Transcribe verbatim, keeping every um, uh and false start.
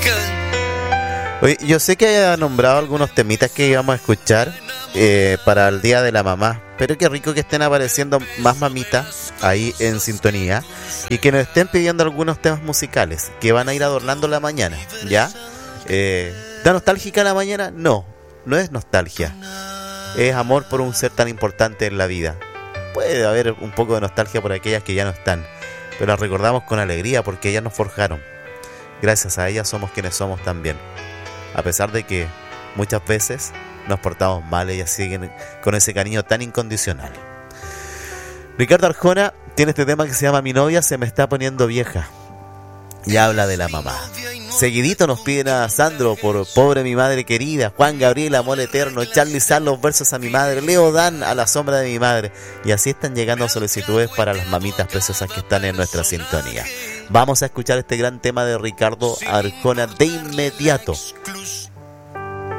Oye, yo sé que haya nombrado algunos temitas que íbamos a escuchar eh, para el Día de la Mamá, pero qué rico que estén apareciendo más mamitas ahí en sintonía y que nos estén pidiendo algunos temas musicales que van a ir adornando la mañana, ¿ya? Eh, ¿Da nostálgica la mañana? No, no es nostalgia, es amor por un ser tan importante en la vida. Puede haber un poco de nostalgia por aquellas que ya no están, pero las recordamos con alegría porque ellas nos forjaron. Gracias a ellas somos quienes somos también. A pesar de que muchas veces nos portamos mal, ellas siguen con ese cariño tan incondicional. Ricardo Arjona tiene este tema que se llama Mi novia se me está poniendo vieja y habla de la mamá. Seguidito nos piden a Sandro por Pobre mi madre querida, Juan Gabriel, Amor eterno, Charly Sal, Los versos a mi madre, Leo Dan, A la sombra de mi madre. Y así están llegando solicitudes para las mamitas preciosas que están en nuestra sintonía. Vamos a escuchar este gran tema de Ricardo Arjona de inmediato.